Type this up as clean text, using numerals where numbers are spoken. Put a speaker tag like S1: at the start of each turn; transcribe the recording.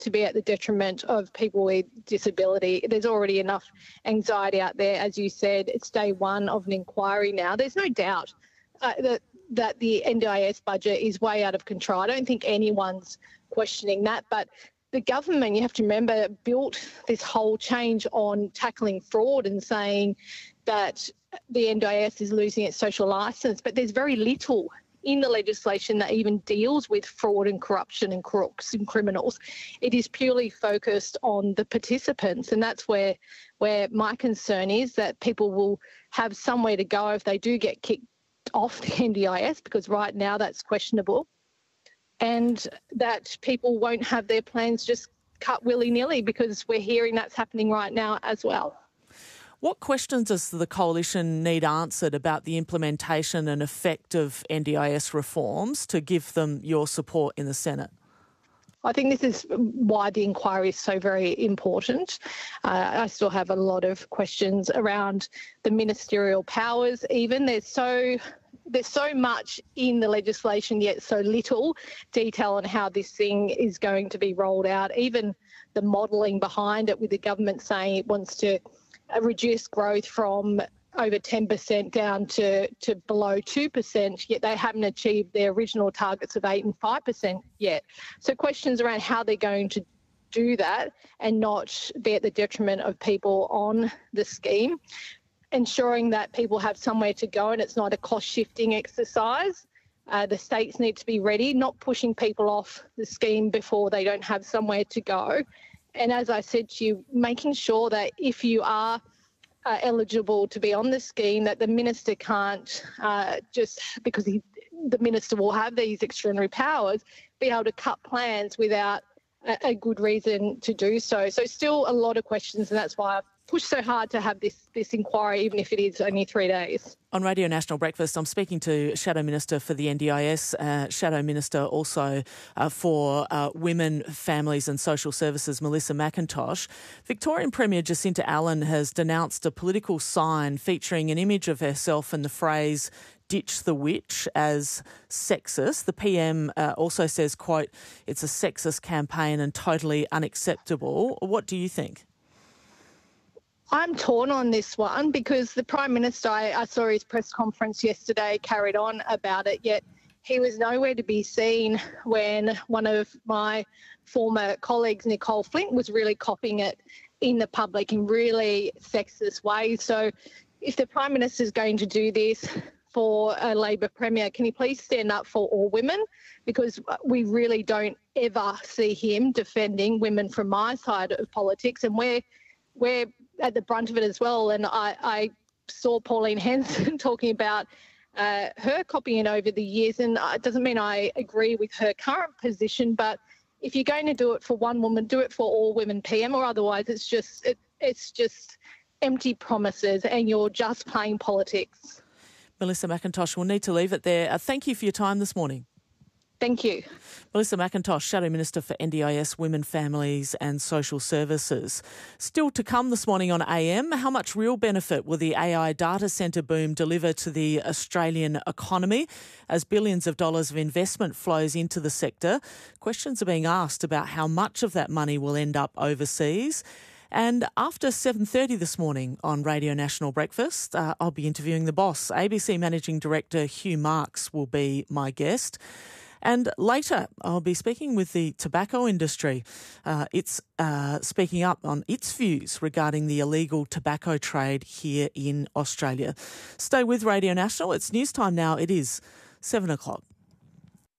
S1: to be at the detriment of people with disability. There's already enough anxiety out there. As you said, it's day one of an inquiry now. There's no doubt that the NDIS budget is way out of control. I don't think anyone's questioning that, but the government, you have to remember, built this whole change on tackling fraud and saying that the NDIS is losing its social licence, but there's very little in the legislation that even deals with fraud and corruption and crooks and criminals. It is purely focused on the participants, and that's where my concern is, that people will have somewhere to go if they do get kicked off the NDIS, because right now that's questionable, and that people won't have their plans just cut willy-nilly, because we're hearing that's happening right now as well.
S2: What questions does the Coalition need answered about the implementation and effect of NDIS reforms to give them your support in the Senate?
S1: I think this is why the inquiry is so very important. I still have a lot of questions around the ministerial powers even. There's so much in the legislation, yet so little detail on how this thing is going to be rolled out. Even the modelling behind it, with the government saying it wants to reduce growth from over 10% down to below 2%, yet they haven't achieved their original targets of 8 and 5% yet. So questions around how they're going to do that and not be at the detriment of people on the scheme, ensuring that people have somewhere to go and it's not a cost-shifting exercise. The states need to be ready, not pushing people off the scheme before they don't have somewhere to go. And as I said to you, making sure that if you are eligible to be on the scheme, that the minister can't just because the minister will have these extraordinary powers, be able to cut plans without a good reason to do so. So still a lot of questions, and that's why I've pushed so hard to have this inquiry, even if it is only 3 days.
S2: On Radio National Breakfast, I'm speaking to Shadow Minister for the NDIS, Shadow Minister also for Women, Families and Social Services, Melissa McIntosh. Victorian Premier Jacinta Allen has denounced a political sign featuring an image of herself and the phrase "ditch the witch" as sexist. The PM also says, quote, "it's a sexist campaign and totally unacceptable." What do you think?
S1: I'm torn on this one, because the Prime Minister, I saw his press conference yesterday, carried on about it, yet he was nowhere to be seen when one of my former colleagues, Nicole Flint, was really copying it in the public in really sexist ways. So if the Prime Minister is going to do this for a Labor Premier, can he please stand up for all women? Because we really don't ever see him defending women from my side of politics, and we're at the brunt of it as well. And I saw Pauline Hanson talking about her copying it over the years, and it doesn't mean I agree with her current position, but if you're going to do it for one woman, do it for all women, PM, or otherwise it's just empty promises and you're just playing politics.
S2: Melissa McIntosh, we'll need to leave it there. Thank you for your time this morning.
S1: Thank you.
S2: Melissa McIntosh, Shadow Minister for NDIS, Women, Families and Social Services. Still to come this morning on AM, how much real benefit will the AI data centre boom deliver to the Australian economy as billions of dollars of investment flows into the sector? Questions are being asked about how much of that money will end up overseas. And after 7:30 this morning on Radio National Breakfast, I'll be interviewing the boss. ABC Managing Director Hugh Marks will be my guest. And later, I'll be speaking with the tobacco industry. It's speaking up on its views regarding the illegal tobacco trade here in Australia. Stay with Radio National. It's news time now. It is 7 o'clock.